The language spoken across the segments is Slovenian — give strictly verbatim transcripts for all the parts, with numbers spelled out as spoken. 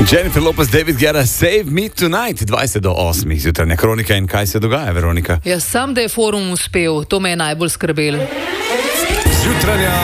Jennifer Lopez, David Guetta, Save Me Tonight, dvajset do osmih zjutranja kronika. In kaj se dogaja, Veronika? Ja, sam, da je forum uspel, to me je najbolj skrbelo. Zjutranja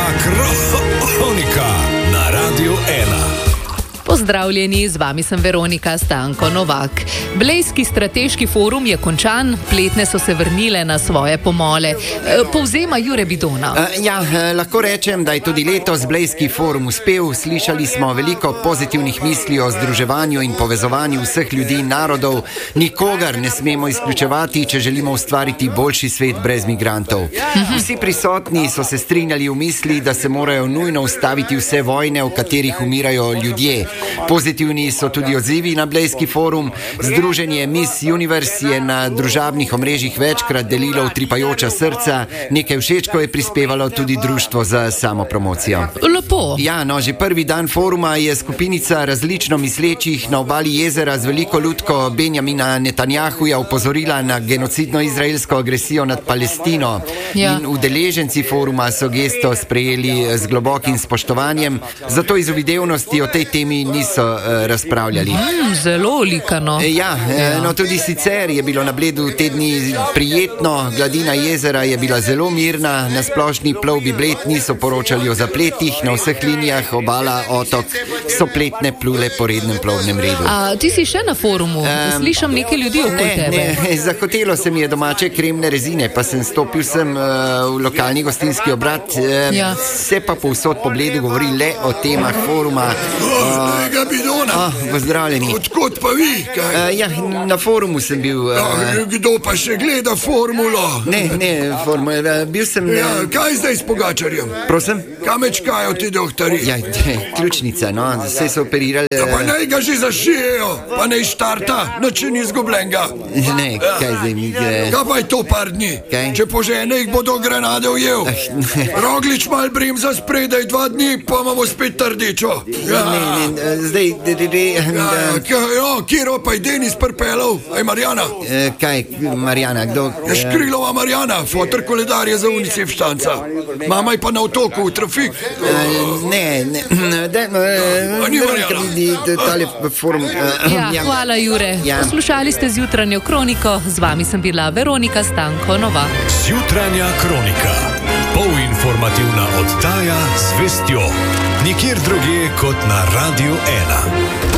kronika na Radiu ena. Pozdravljeni, z vami sem Veronika Stanko Novak. Blejski strateški forum je končan, pletne so se vrnile na svoje pomole. Povzema Jure Bidona. Uh, ja, uh, lahko rečem, da je tudi letos Blejski forum uspel. Slišali smo veliko pozitivnih misli o združevanju in povezovanju vseh ljudi in narodov. Nikogar ne smemo izključevati, če želimo ustvariti boljši svet brez migrantov. Vsi prisotni so se strinjali v misli, da se morajo nujno ustaviti vse vojne, v katerih umirajo ljudje. Pozitivni so tudi odzivi na Blejski forum. Združenje Miss Universe je na družabnih omrežjih večkrat delilo utripajoča srca. Nekaj všečkov je prispevalo tudi društvo za samopromocijo. Lepo. Ja, no, že prvi dan foruma je skupinica različno mislečih na obali jezera z veliko lutko Benjamina Netanjahuja upozorila na genocidno izraelsko agresijo nad Palestino. Ja. In udeleženci foruma so gesto sprejeli z globokim spoštovanjem, zato iz uvidevnosti o tej temi niso uh, razpravljali. Mm, zelo likano. E, ja, Ja. no tudi sicer je bilo na Bledu te dni prijetno, gladina jezera je bila zelo mirna, na splošni plovbi Bled niso poročali o zapletih, na vseh linijah obala, otok so pletne plule po rednem plovnem redu. A ti si še na forumu? Um, Slišam nekaj ljudi okoli Ne, tebe. ne, zahotelo se mi je domače kremne rezine, pa sem stopil sem uh, v lokalni gostinski obrat, uh, Ja. se pa povsod po Bledu govori le o temah foruma. Uh, Tega Bidona. oh, pozdravljeni. Odkot pa vi? Kaj? Uh, ja, na forumu sem bil. Uh, Ja, kdo pa še gleda formulo? ne, ne, formu, uh, bil sem. Ja, Uh, kaj zdaj s Pogačarjem? prosim? Kamečkajo ti doktori? Ja, ključnica, no, vse so operirali. Ja, pa Uh, naj ga že zašijejo, pa naj štarta, način izgubljenega. ne, kaj zdaj mi gre? Kaj pa je to par dni? Kaj? Če požene jih bodo granade ujel. Ah, ne. Roglič mal bremza spredaj dva dni, pa imamo spet trdečo. Ja, Ne, ne, uh, zdaj, de, de, de, ja, ja, uh, k- ja, kjero pa je Denis prpelov? Aj Marjana? uh, kaj, Marjana, kdo? Je Škrilova Marjana, fotor koledar je za UNICEF štanca. Mama je pa na otoku v trafik. Uh, ne, ne, da, uh, A ni Marjana? vidi, da tale forum. Uh, Ja, hvala Jure. Ja. Poslušali ste zjutranjo kroniko, z vami sem bila Veronika Stanko Novak. Zjutranja kronika. Polinformativna oddaja z vestjo. Nikjer drugje kot na Radiu ena.